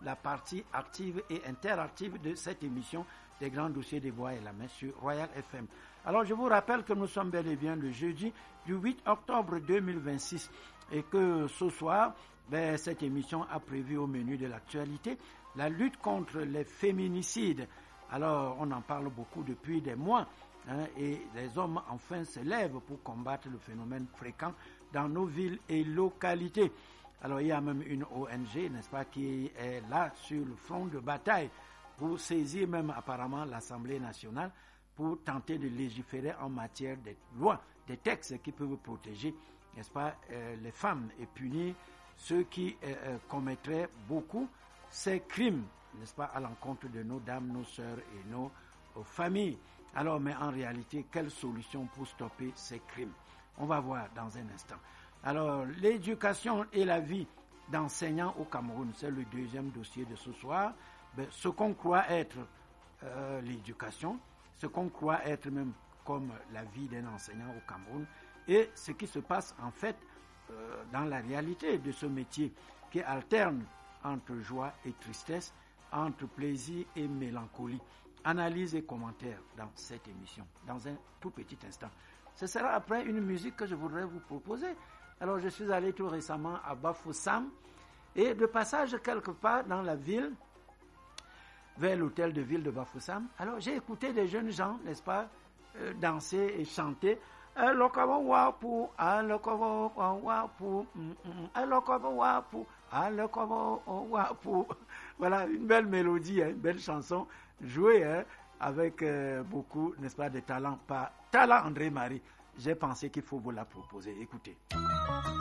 la partie active et interactive de cette émission des grands dossiers des voix et la main sur Royal FM. Alors je vous rappelle que nous sommes bel et bien le jeudi du 8 octobre 2026 et que ce soir, cette émission a prévu au menu de l'actualité la lutte contre les féminicides. Alors on en parle beaucoup depuis des mois et les hommes enfin se lèvent pour combattre le phénomène fréquent dans nos villes et localités. Alors il y a même une ONG, n'est-ce pas, qui est là sur le front de bataille pour saisir même apparemment l'Assemblée nationale pour tenter de légiférer en matière de lois, des textes qui peuvent protéger, n'est-ce pas, les femmes et punir ceux qui commettraient beaucoup ces crimes, n'est-ce pas, à l'encontre de nos dames, nos sœurs et nos familles. Alors, mais en réalité, quelle solution pour stopper ces crimes? On va voir dans un instant. Alors, l'éducation et la vie d'enseignants au Cameroun, c'est le deuxième dossier de ce soir. Ce qu'on croit être l'éducation, ce qu'on croit être même comme la vie d'un enseignant au Cameroun, et ce qui se passe en fait dans la réalité de ce métier qui alterne entre joie et tristesse, entre plaisir et mélancolie. Analyse et commentaires dans cette émission, dans un tout petit instant. Ce sera après une musique que je voudrais vous proposer. Alors je suis allé tout récemment à Bafoussam et de passage quelque part dans la ville, vers l'hôtel de ville de Bafoussam. Alors j'ai écouté des jeunes gens, n'est-ce pas, danser et chanter. Voilà, une belle mélodie, une belle chanson jouée avec beaucoup, n'est-ce pas, de talent. Pas talent André Marie. J'ai pensé qu'il faut vous la proposer. Écoutez.